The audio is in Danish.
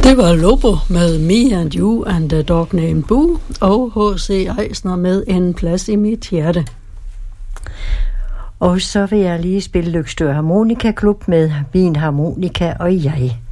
Det var Lobo med Me and You and the Dog Named Boo, og H.C. Eisner med En plads i mit hjerte. Og så vil jeg lige spille Løgstør Harmonikaklub med Min Harmonika og jeg.